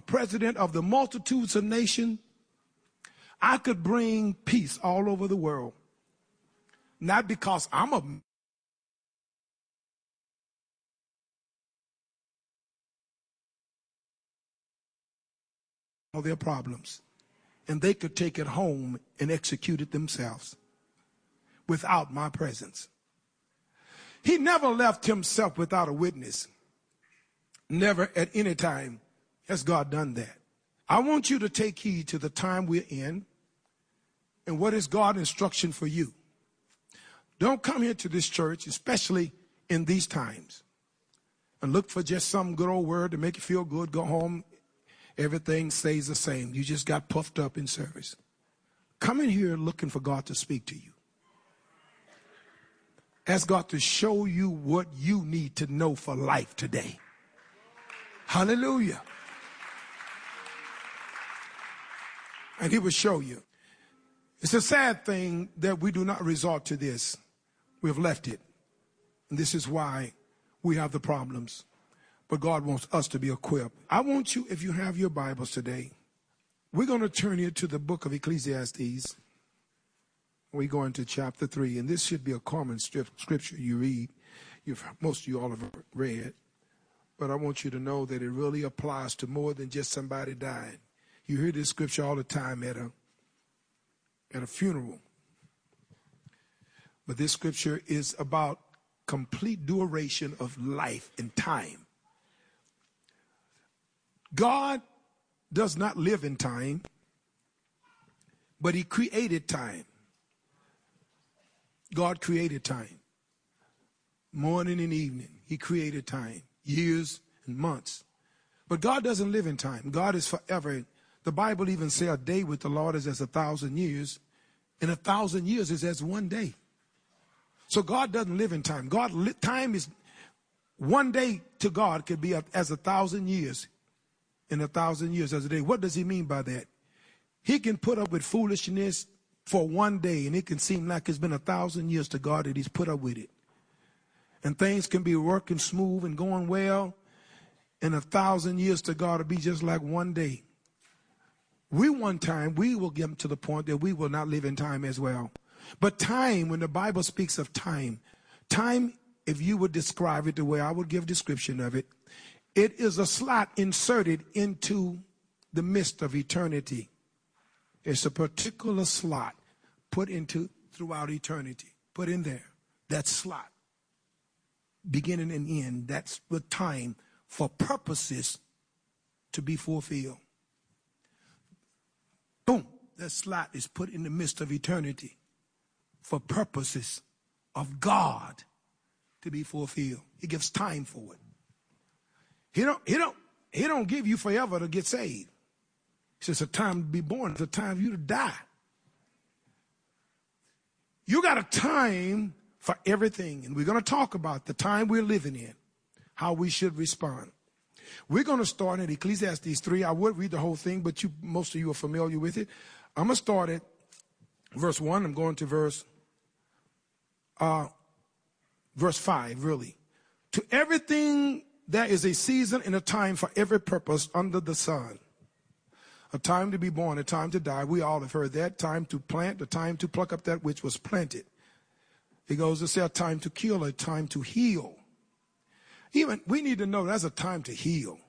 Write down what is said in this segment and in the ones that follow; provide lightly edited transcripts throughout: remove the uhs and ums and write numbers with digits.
president of the multitudes of nations, I could bring peace all over the world. Not because I'm all their problems, and they could take it home and execute it themselves without my presence. He never left himself without a witness. Never at any time has God done that. I want you to take heed to the time we're in and what is God's instruction for you. Don't come here to this church, especially in these times, and look for just some good old word to make you feel good, go home, everything stays the same. You just got puffed up in service. Come in here looking for God to speak to you. Ask God to show you what you need to know for life today. Hallelujah. And he will show you. It's a sad thing that we do not resort to this. We have left it. And this is why we have the problems. But God wants us to be equipped. I want you, if you have your Bibles today, we're going to turn you to the book of Ecclesiastes. We go into chapter 3, and this should be a common scripture you read. Most of you all have read. But I want you to know that it really applies to more than just somebody dying. You hear this scripture all the time at a funeral. But this scripture is about complete duration of life and time. God does not live in time, but he created time. God created time. Morning and evening, he created time. Years and months. But God doesn't live in time. God is forever. The Bible even says a day with the Lord is as 1,000 years, and 1,000 years is as one day. So God doesn't live in time. Time is one day to God could be as 1,000 years, and 1,000 years as a day. What does he mean by that? He can put up with foolishness for one day, and it can seem like it's been 1,000 years to God that he's put up with it. And things can be working smooth and going well, and 1,000 years to God will be just like one day. We will get to the point that we will not live in time as well. But time, when the Bible speaks of time, if you would describe it the way I would give description of it, it is a slot inserted into the midst of eternity. It's a particular slot put into throughout eternity. Put in there. That slot. Beginning and end. That's the time for purposes to be fulfilled. Boom. That slot is put in the midst of eternity for purposes of God to be fulfilled. He gives time for it. He don't give you forever to get saved. It's just a time to be born. It's a time for you to die. You got a time for everything. And we're going to talk about the time we're living in, how we should respond. We're going to start at Ecclesiastes 3. I would read the whole thing, but most of you are familiar with it. I'm going to start at verse 1. I'm going to verse 5, really. To everything there is a season and a time for every purpose under the sun. A time to be born, a time to die. We all have heard that. Time to plant, a time to pluck up that which was planted. He goes to say a time to kill, a time to heal. Even we need to know there's a time to heal.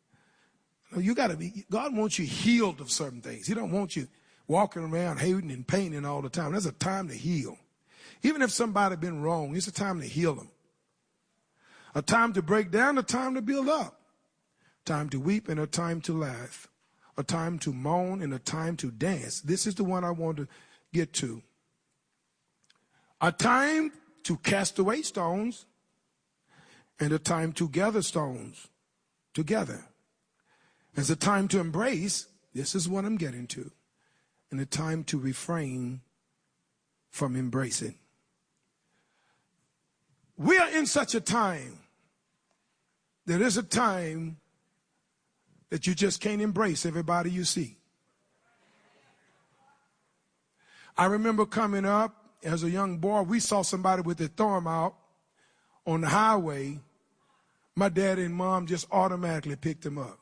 God wants you healed of certain things. He don't want you walking around hating and painting all the time. There's a time to heal. Even if somebody been wrong, it's a time to heal them. A time to break down, a time to build up. Time to weep and a time to laugh. A time to moan and a time to dance. This is the one I want to get to. A time to cast away stones and a time to gather stones together. There's a time to embrace. This is what I'm getting to. And a time to refrain from embracing. We are in such a time. There is a time that you just can't embrace everybody you see. I remember coming up as a young boy, we saw somebody with their thumb out on the highway. My dad and mom just automatically picked him up.